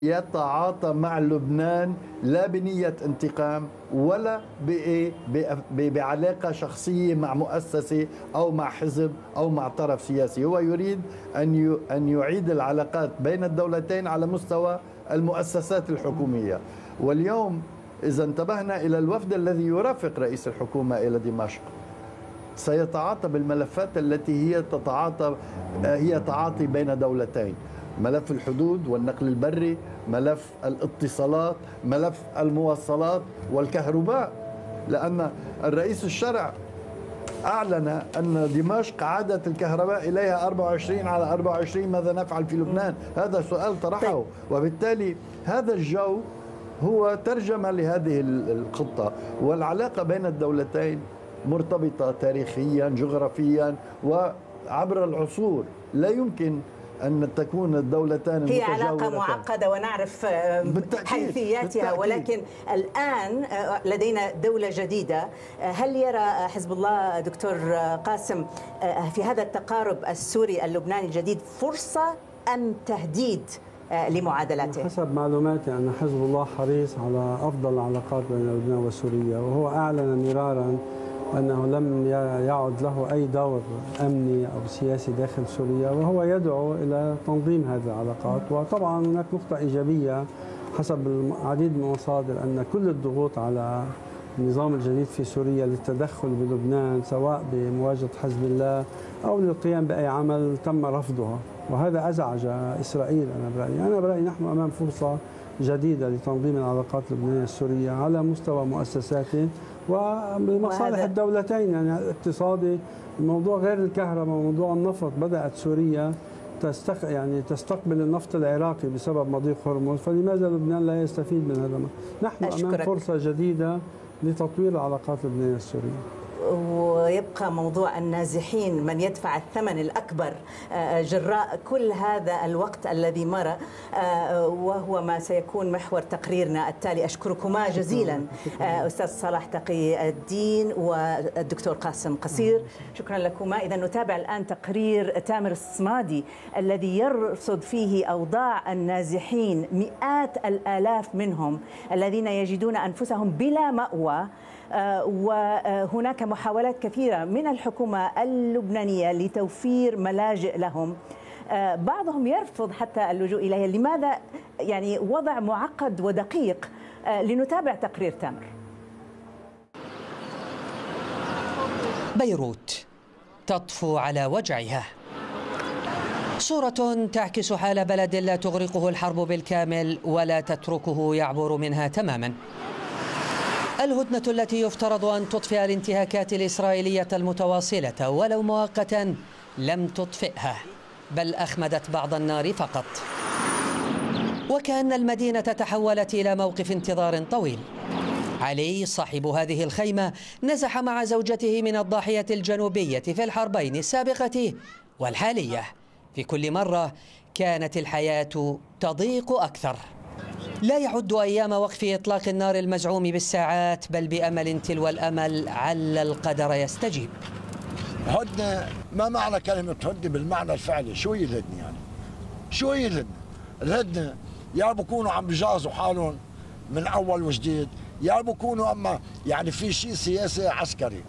يتعاطى مع لبنان لا بنية انتقام ولا بعلاقة شخصية مع مؤسسة أو مع حزب أو مع طرف سياسي. هو يريد أن يعيد العلاقات بين الدولتين على مستوى المؤسسات الحكومية. واليوم إذا انتبهنا إلى الوفد الذي يرافق رئيس الحكومة إلى دمشق، سيتعاطى بالملفات التي هي تعاطي بين دولتين: ملف الحدود والنقل البري، ملف الاتصالات، ملف المواصلات والكهرباء. لأن الرئيس الشرع أعلن أن دمشق عادت الكهرباء إليها 24 على 24، ماذا نفعل في لبنان؟ هذا سؤال طرحه. وبالتالي هذا الجو هو ترجمة لهذه الخطة. والعلاقة بين الدولتين مرتبطة تاريخيا جغرافيا وعبر العصور. لا يمكن أن تكون الدولتان هي علاقة معقدة ونعرف حيثياتها، ولكن الآن لدينا دولة جديدة. هل يرى حزب الله دكتور قاسم في هذا التقارب السوري اللبناني الجديد فرصة أم تهديد لمعادلته؟ حسب معلوماتي أن حزب الله حريص على أفضل العلاقات بين لبنان وسوريا، وهو أعلن مرارا أنه لم يعد له أي دور أمني أو سياسي داخل سوريا، وهو يدعو إلى تنظيم هذه العلاقات. وطبعا هناك نقطة إيجابية حسب العديد من المصادر أن كل الضغوط على النظام الجديد في سوريا للتدخل بلبنان سواء بمواجهة حزب الله أو للقيام بأي عمل تم رفضها، وهذا أزعج إسرائيل. أنا برأيي نحن أمام فرصة جديدة لتنظيم العلاقات اللبنانية السورية على مستوى مؤسساته وبمصالح الدولتين. يعني الاقتصادي، الموضوع غير الكهرباء، موضوع النفط، بدأت سوريا تستقبل النفط العراقي بسبب مضيق هرمز، فلماذا لبنان لا يستفيد من هذا؟ نحن أمام فرصة جديدة لتطوير العلاقات اللبنانية السورية. ويبقى موضوع النازحين من يدفع الثمن الأكبر جراء كل هذا الوقت الذي مر، وهو ما سيكون محور تقريرنا التالي. أشكركما جزيلا أستاذ صلاح تقي الدين والدكتور قاسم قصير، شكرا لكما. إذا نتابع الآن تقرير تامر الصمادي الذي يرصد فيه أوضاع النازحين، مئات الآلاف منهم الذين يجدون أنفسهم بلا مأوى، وهناك محاولات كثيرة من الحكومة اللبنانية لتوفير ملاجئ لهم. بعضهم يرفض حتى اللجوء إليها. لماذا؟ يعني وضع معقد ودقيق. لنتابع تقرير تامر. بيروت تطفو على وجعها، صورة تعكس حال بلد لا تغرقه الحرب بالكامل ولا تتركه يعبر منها تماما. الهدنة التي يفترض أن تطفئ الانتهاكات الإسرائيلية المتواصلة ولو مؤقتا لم تطفئها، بل أخمدت بعض النار فقط. وكأن المدينة تحولت إلى موقف انتظار طويل. علي صاحب هذه الخيمة نزح مع زوجته من الضاحية الجنوبية في الحربين السابقة والحالية. في كل مرة كانت الحياة تضيق أكثر. لا يعد أيام وقف إطلاق النار المزعوم بالساعات، بل بأمل تلو الأمل عل القدر يستجيب. هدنة، ما معنى كلمة هدنة بالمعنى الفعلي؟ شو هي الهدنة يعني؟ شو هي الهدنة؟ الهدنة يا بكونوا عم بجازوا حالهم من أول وجديد، يا بكونوا أما يعني في شيء سياسي عسكري.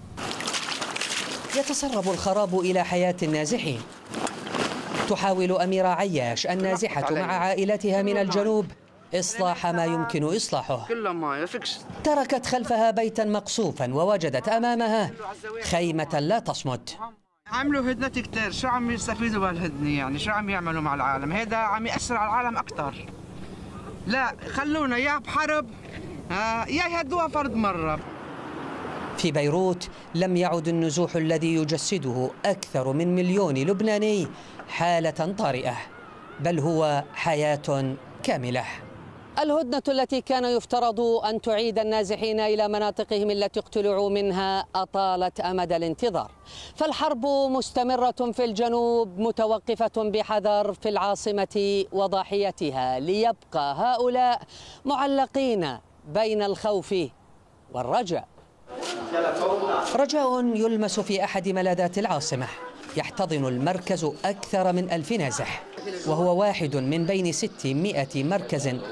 يتسرب الخراب إلى حياة النازحين. تحاول أميرة عياش النازحة مع عائلتها من الجنوب إصلاح ما يمكن إصلاحه. تركت خلفها بيتا مقصوفا ووجدت أمامها خيمة لا تصمد. عملوا هدنة كتير، شو عم يستفيدوا بهالهدنة؟ يعني شو عم يعملوا مع العالم؟ هذا عم يأثر على العالم أكتر. لا، خلونا يا بحرب يا يهدوها فرد مرة. في بيروت لم يعد النزوح الذي يجسده أكثر من 1,000,000 لبناني حالة طارئة، بل هو حياة كاملة. الهدنة التي كان يفترض أن تعيد النازحين إلى مناطقهم التي اقتلعوا منها أطالت أمد الانتظار، فالحرب مستمرة في الجنوب متوقفة بحذر في العاصمة وضاحيتها، ليبقى هؤلاء معلقين بين الخوف والرجاء. رجاء يلمس في أحد ملاذات العاصمة، يحتضن المركز أكثر من 1000 نازح، وهو واحد من بين 600 مركز